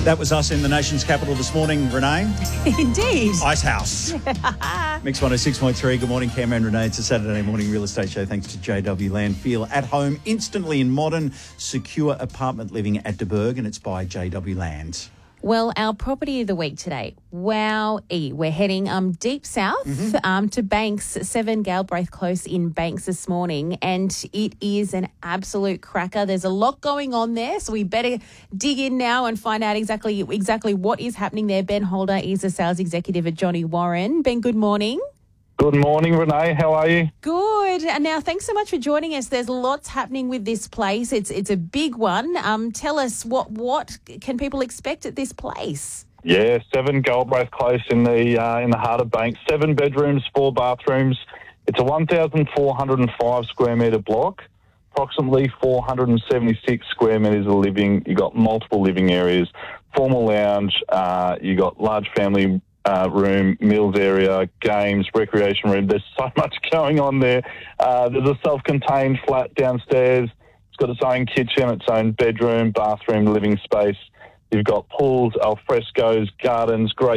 That was us in the nation's capital this morning, Renee. Indeed. Icehouse. Mix 106.3. Good morning, Cam and Renee. It's a Saturday morning real estate show thanks to JW Land. Feel at home instantly in modern, secure apartment living at De Burg, and it's by JW Land. Well, our property of the week today, Wowee. We're heading deep south to Banks, 7 Galbraith Close in Banks this morning, and it is an absolute cracker. There's a lot going on there, so we better dig in now and find out exactly what is happening there. Ben Holder is the sales executive at Johnny Warren. Ben, good morning. Good morning, Renee. How are you? Good. And now, thanks so much for joining us. There's lots happening with this place. It's a big one. Tell us what can people expect at this place? Yeah, 7 Galbraith Close in the heart of Banks. 7 bedrooms, 4 bathrooms. It's a 1,405 square metre block. Approximately 476 square metres of living. You got multiple living areas, formal lounge. You got large family room, meals area, games, recreation room. There's so much going on there. There's a self-contained flat downstairs. It's got its own kitchen, its own bedroom, bathroom, living space. You've got pools, al frescoes, gardens, great